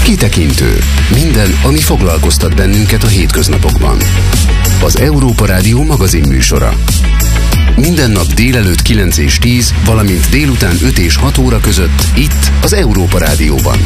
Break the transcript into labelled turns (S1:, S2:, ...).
S1: Kitekintő. Minden, ami foglalkoztat bennünket a hétköznapokban. Az Európa Rádió magazinműsora. Minden nap délelőtt 9 és 10, valamint délután 5 és 6 óra között itt az Európa Rádióban.